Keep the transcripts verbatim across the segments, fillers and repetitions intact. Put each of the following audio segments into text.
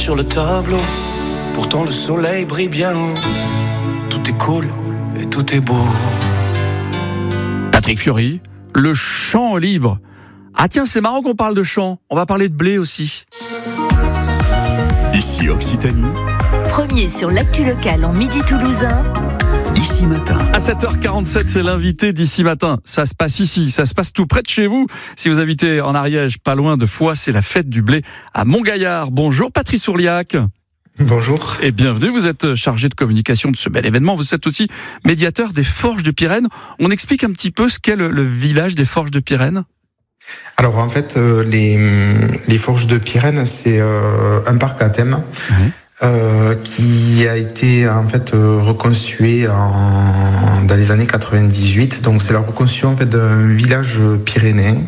sur le tableau. Pourtant le soleil brille bien haut. Tout est cool et tout est beau. Patrick Fiori, le champ libre. Ah tiens, c'est marrant qu'on parle de champ. On va parler de blé aussi. Ici Occitanie. Premier sur l'actu locale en Midi Toulousain. Ici Matin. À sept heures quarante-sept, c'est l'invité d'Ici Matin. Ça se passe ici, ça se passe tout près de chez vous. Si vous habitez en Ariège, pas loin de Foix, c'est la fête du blé à Montgaillard. Bonjour Patrice Sourliac. Bonjour. Et bienvenue, vous êtes chargé de communication de ce bel événement. Vous êtes aussi médiateur des Forges de Pirène. On explique un petit peu ce qu'est le, le village des Forges de Pirène. Alors en fait, euh, les, les Forges de Pirène, c'est euh, un parc à thème. Oui. Euh, qui a été en fait euh, reconstruit en, dans les années quatre-vingt-dix-huit. Donc c'est la reconstruction en fait d'un village pyrénéen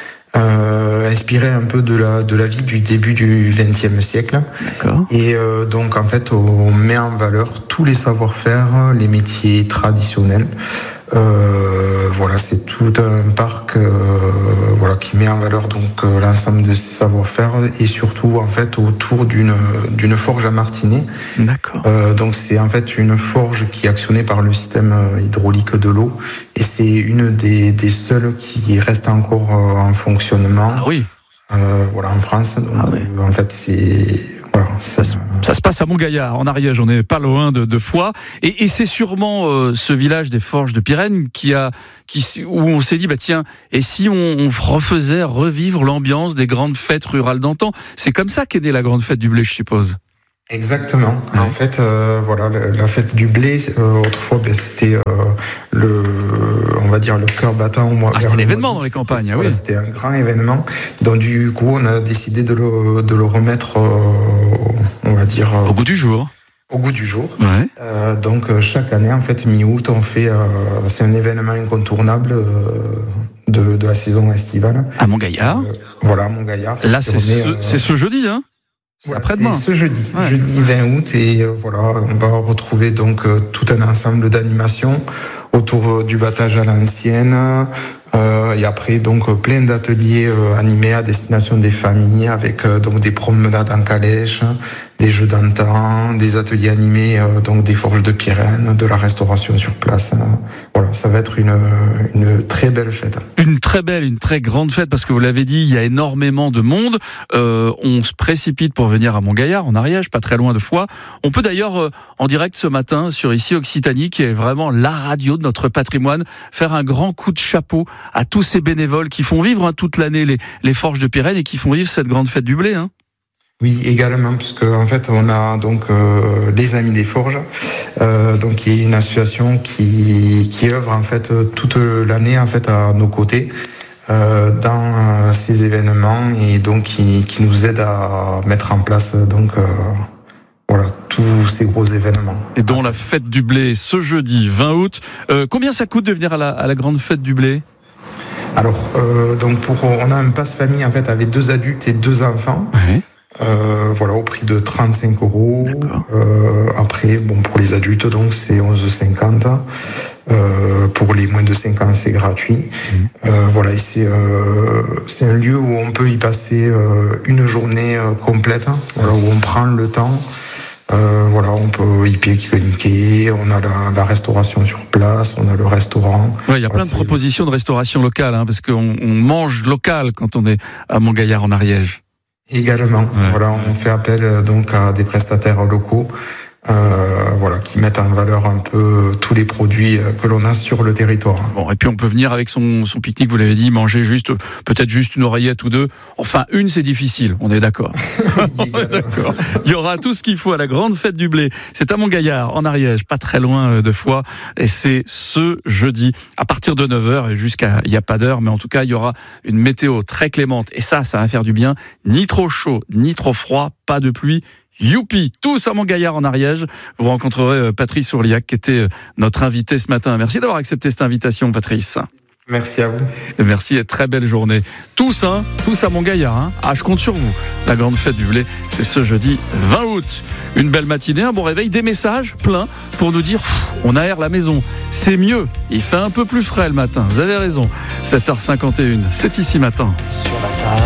euh, inspiré un peu de la de la vie du début du vingtième siècle. D'accord. Et euh, donc en fait on met en valeur tous les savoir-faire, les métiers traditionnels. Euh, voilà, c'est tout un parc euh, voilà qui met en valeur donc euh, l'ensemble de ces savoir-faire et surtout en fait autour d'une d'une forge à martiner. D'accord. Euh, donc c'est en fait une forge qui est actionnée par le système hydraulique de l'eau et c'est une des des seules qui reste encore euh, en fonctionnement. Ah oui. Euh, voilà en France. Donc, ah oui. euh, en fait c'est Voilà, ça, se, ça se passe à Montgaillard, en Ariège, on n'est pas loin de, de Foix, et, et c'est sûrement euh, ce village des Forges de Pirène qui a, qui, où on s'est dit, bah tiens, et si on, on refaisait revivre l'ambiance des grandes fêtes rurales d'antan? C'est comme ça qu'est née la grande fête du blé, je suppose. Exactement. Ouais. En fait, euh, voilà, la fête du blé, euh, autrefois, ben, c'était euh, le, on va dire le cœur battant au mois. Ah, c'était l'événement dans les campagnes, ah oui. Voilà, c'était un grand événement. Donc du coup, on a décidé de le, de le remettre, euh, on va dire au goût du jour. Au goût du jour. Ouais. Euh, donc chaque année, en fait, mi-août, on fait, euh, c'est un événement incontournable euh, de, de la saison estivale. À Montgaillard. Euh, voilà, à Montgaillard. Là, c'est ce, euh, c'est ce jeudi, hein. C'est voilà, après-demain. C'est ce jeudi, ouais. jeudi vingt août, et euh, voilà, on va retrouver donc euh, tout un ensemble d'animations autour euh, du battage à l'ancienne, euh, et après donc euh, plein d'ateliers euh, animés à destination des familles, avec euh, donc des promenades en calèche, des jeux d'antan, des ateliers animés euh, donc des forges de Pirène, de la restauration sur place. Hein. Voilà, ça va être une une très belle fête. Une très belle, une très grande fête, parce que vous l'avez dit, il y a énormément de monde. Euh, on se précipite pour venir à Montgaillard, en Ariège, pas très loin de Foix. On peut d'ailleurs, euh, en direct ce matin, sur Ici Occitanie, qui est vraiment la radio de notre patrimoine, faire un grand coup de chapeau à tous ces bénévoles qui font vivre hein, toute l'année les, les Forges de Pirène et qui font vivre cette grande fête du blé. Hein. Oui, également, parce que en fait, on a donc euh, les Amis des Forges, euh, donc qui est une association qui qui œuvre en fait toute l'année en fait à nos côtés euh, dans ces événements et donc qui qui nous aide à mettre en place donc euh, voilà tous ces gros événements. Et dont la fête du blé ce jeudi vingt août. Euh, combien ça coûte de venir à la à la grande fête du blé? Alors euh, donc pour on a un passe famille en fait avec deux adultes et deux enfants. Ouais. Euh, voilà, au prix de trente-cinq euros. Euh, après, bon, pour les adultes, donc, c'est onze euros cinquante. Euh, pour les moins de cinq ans, c'est gratuit. Mmh. Euh, voilà, et c'est, euh, c'est un lieu où on peut y passer euh, une journée euh, complète, hein, voilà, où on prend le temps. Euh, voilà, on peut y pique-niquer, on a la, la restauration sur place, on a le restaurant. Ouais, il y a voilà, plein de propositions de restauration locale, hein, parce qu'on on mange local quand on est à Montgaillard en Ariège. Également, ouais. Voilà, on fait appel donc à des prestataires locaux, euh, voilà, qui mettent en valeur un peu tous les produits que l'on a sur le territoire. Bon, et puis on peut venir avec son, son pique-nique, vous l'avez dit, manger juste, peut-être juste une oreillette ou deux. Enfin, une, c'est difficile, on est d'accord. on est d'accord. Il y aura tout ce qu'il faut à la grande fête du blé. C'est à Montgaillard, en Ariège, pas très loin de Foix, et c'est ce jeudi, à partir de neuf heures et jusqu'à, il n'y a pas d'heure, mais en tout cas, il y aura une météo très clémente, et ça, ça va faire du bien. Ni trop chaud, ni trop froid, pas de pluie. Youpi, tous à Montgaillard en Ariège. Vous rencontrerez Patrice Sourliac qui était notre invité ce matin. Merci d'avoir accepté cette invitation, Patrice. Merci à vous. Merci et très belle journée. Tous, hein, tous à Montgaillard. Hein. Ah, je compte sur vous. La grande fête du blé, c'est ce jeudi vingt août. Une belle matinée, un bon réveil, des messages pleins pour nous dire on aère la maison. C'est mieux. Il fait un peu plus frais le matin. Vous avez raison. sept heures cinquante et une, c'est Ici Matin. Sur la table.